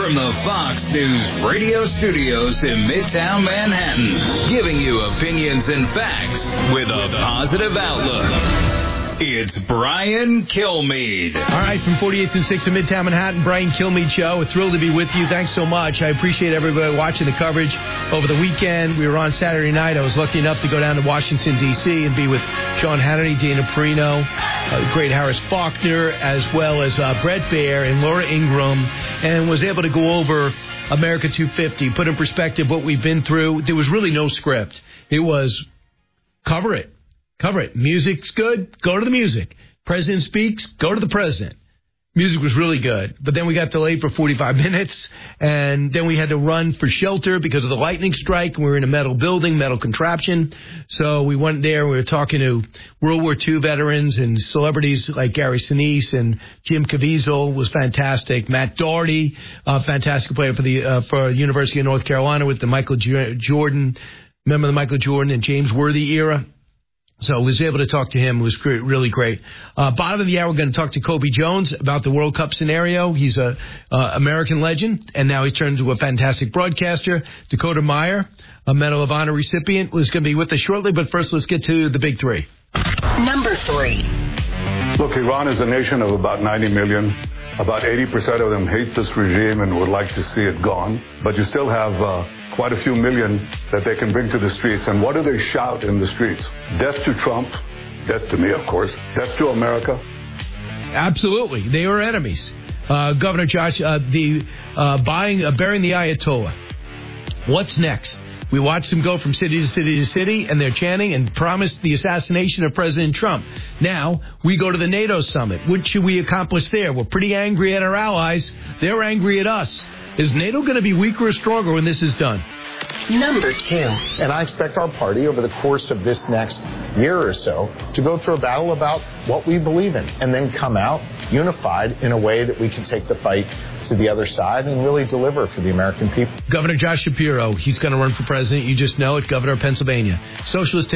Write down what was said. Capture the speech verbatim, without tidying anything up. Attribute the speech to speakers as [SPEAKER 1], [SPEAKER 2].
[SPEAKER 1] From the Fox News radio studios in Midtown Manhattan, giving you opinions and facts with a positive outlook. It's Brian Kilmeade.
[SPEAKER 2] All right, from forty-eighth and sixth in Midtown Manhattan, Brian Kilmeade Show. Thrilled to be with you. Thanks so much. I appreciate everybody watching the coverage over the weekend. We were on Saturday night. I was lucky enough to go down to Washington, D C and be with Sean Hannity, Dana Perino, uh, great Harris Faulkner, as well as uh, Brett Baer and Laura Ingraham, and was able to go over America two fifty, put in perspective what we've been through. There was really no script. It was cover it. Cover it. Music's good. Go to the music. President speaks. Go to the president. Music was really good. But then we got delayed for forty-five minutes, and then we had to run for shelter because of the lightning strike. And we were in a metal building, metal contraption. So we went there. We were talking to World War Two veterans and celebrities like Gary Sinise and Jim Caviezel was fantastic. Matt Doherty, a fantastic player for the uh, for University of North Carolina with the Michael J- Jordan. Remember the Michael Jordan and James Worthy era? So I was able to talk to him. It was great, really great. Uh, bottom of the hour, we're going to talk to Kobe Jones about the World Cup scenario. He's a uh, American legend, and now he's turned into a fantastic broadcaster. Dakota Meyer, a Medal of Honor recipient, was going to be with us shortly. But first, let's get to the big three.
[SPEAKER 3] Number three.
[SPEAKER 4] Look, Iran is a nation of about ninety million. About eighty percent of them hate this regime and would like to see it gone. But you still have uh, quite a few million that they can bring to the streets. And what do they shout in the streets? Death to Trump. Death to me, of course. Death to America.
[SPEAKER 2] Absolutely. They are enemies. Uh, Governor Josh, uh, the uh, buying, uh, burying the Ayatollah. What's next? We watched them go from city to city to city, and they're chanting and promised the assassination of President Trump. Now, we go to the NATO summit. What should we accomplish there? We're pretty angry at our allies. They're angry at us. Is NATO going to be weaker or stronger when this is done?
[SPEAKER 3] Number two.
[SPEAKER 5] And I expect our party over the course of this next year or so to go through a battle about what we believe in and then come out unified in a way that we can take the fight to the other side and really deliver for the American people.
[SPEAKER 2] Governor Josh Shapiro, he's going to run for president. You just know it, Governor of Pennsylvania. Socialist